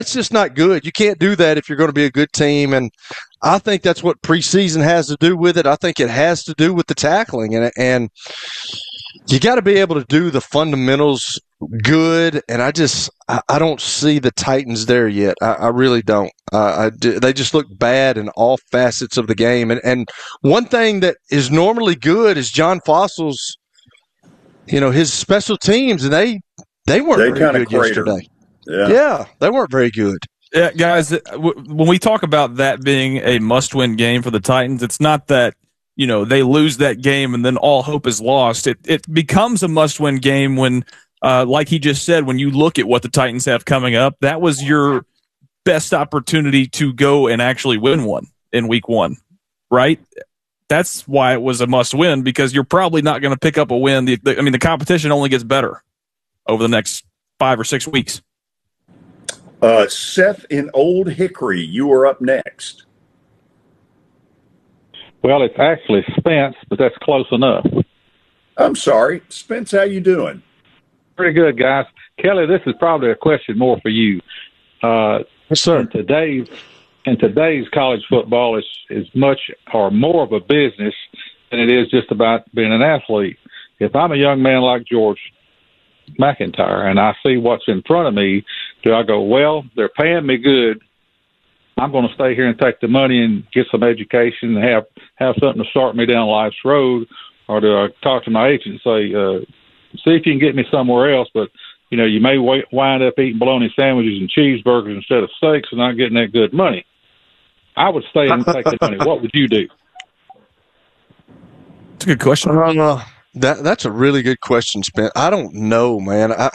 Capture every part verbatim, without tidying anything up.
It's just not good. You can't do that if you're going to be a good team. And I think that's what preseason has to do with it. I think it has to do with the tackling. And, and you got to be able to do the fundamentals good. And I just I, I don't see the Titans there yet. I, I really don't. Uh, I do, they just look bad in all facets of the game. And, and one thing that is normally good is John Fossil's, you know, his special teams, and they they weren't they very good cratered. yesterday. Yeah. yeah, they weren't very good. Yeah, guys, when we talk about that being a must-win game for the Titans, it's not that, you know, they lose that game and then all hope is lost. It it becomes a must-win game when, uh, like he just said, when you look at what the Titans have coming up, that was your best opportunity to go and actually win one in week one, right? That's why it was a must-win, because you're probably not going to pick up a win. The, the, I mean, the competition only gets better over the next five or six weeks. Uh, Seth in Old Hickory, you are up next. Well, it's actually Spence, but that's close enough. I'm sorry. Spence, how you doing? Pretty good, guys. Kelly, this is probably a question more for you. Uh, yes, sir. In today's, in today's college football is, is much or more of a business than it is just about being an athlete. If I'm a young man like George McIntyre and I see what's in front of me, do I go, well, they're paying me good, I'm going to stay here and take the money and get some education and have, have something to start me down life's road? Or do I talk to my agent and say, uh, see if you can get me somewhere else, but, you know, you may w- wind up eating bologna sandwiches and cheeseburgers instead of steaks and not getting that good money. I would stay and take the money. What would you do? That's a good question. Uh, that That's a really good question, Spence. I don't know, man. I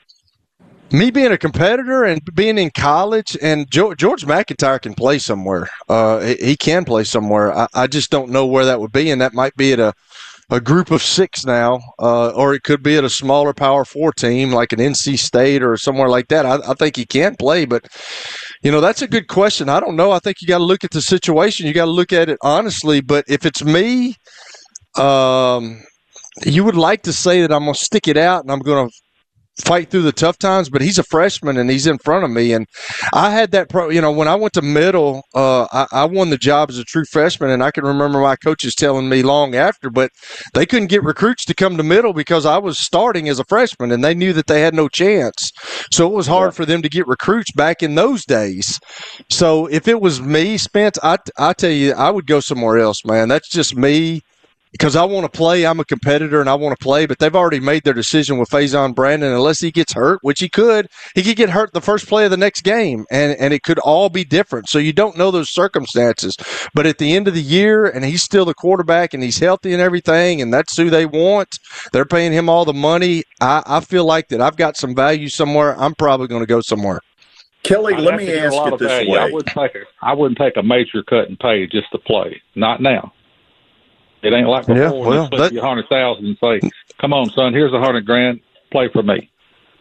Me being a competitor and being in college, and George, George McIntyre can play somewhere. Uh, he, he can play somewhere. I, I just don't know where that would be, and that might be at a, a group of six now, uh, or it could be at a smaller Power Four team like an N C State or somewhere like that. I, I think he can play, but, you know, that's a good question. I don't know. I think you got to look at the situation. You got to look at it honestly, but if it's me, um, you would like to say that I'm going to stick it out and I'm going to fight through the tough times, but he's a freshman and he's in front of me. And I had that pro, you know, when I went to middle, uh, I, I won the job as a true freshman. And I can remember my coaches telling me long after, but they couldn't get recruits to come to middle because I was starting as a freshman and they knew that they had no chance. So it was hard yeah. for them to get recruits back in those days. So if it was me, Spence, I, I tell you, I would go somewhere else, man. That's just me. Because I want to play, I'm a competitor, and I want to play, but they've already made their decision with Faison Brandon. Unless he gets hurt, which he could, he could get hurt the first play of the next game, and, and it could all be different. So you don't know those circumstances. But at the end of the year, and he's still the quarterback, and he's healthy and everything, and that's who they want. They're paying him all the money. I, I feel like that I've got some value somewhere. I'm probably going to go somewhere. Kelly, let me ask it this value. way. I wouldn't take a, I wouldn't take a major cut in pay just to play. Not now. It ain't like before yeah, when well, they split you a hundred thousand and say, "Come on, son, here's a hundred grand, play for me."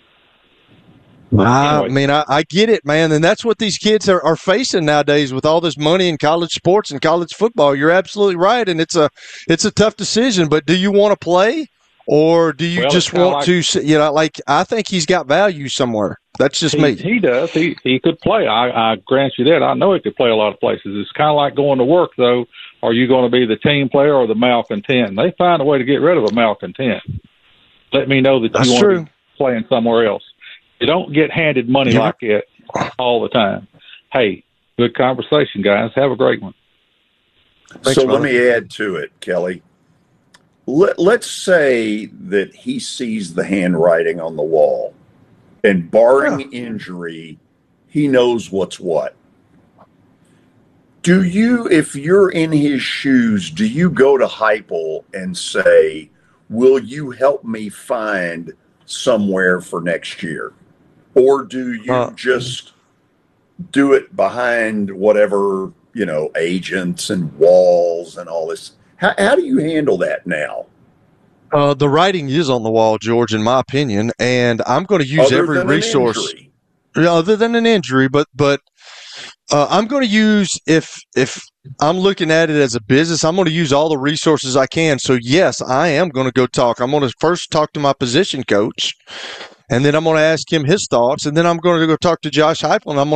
I anyway. mean, I, I get it, man, and that's what these kids are, are facing nowadays with all this money in college sports and college football. You're absolutely right, and it's a it's a tough decision. But do you want to play, or do you well, just want like, to? You know, like I think he's got value somewhere. That's just he, me. He does. He he could play. I, I grant you that. I know he could play a lot of places. It's kind of like going to work, though. Are you going to be the team player or the malcontent? They find a way to get rid of a malcontent. Let me know that That's you want true. to be playing somewhere else. You don't get handed money yeah. like that all the time. Hey, good conversation, guys. Have a great one. Thanks, so brother. Let me add to it, Kelly. Let, let's say that he sees the handwriting on the wall, and barring yeah. injury, he knows what's what. Do you, if you're in his shoes, do you go to Heupel and say, will you help me find somewhere for next year? Or do you uh, just do it behind whatever, you know, agents and walls and all this? How, how do you handle that now? Uh, the writing is on the wall, George, in my opinion, and I'm going to use other every than resource. An other than an injury, but but uh, I'm going to use, if if I'm looking at it as a business, I'm going to use all the resources I can. So, yes, I am going to go talk. I'm going to first talk to my position coach and then I'm going to ask him his thoughts, and then I'm going to go talk to Josh Heupel, and I'm going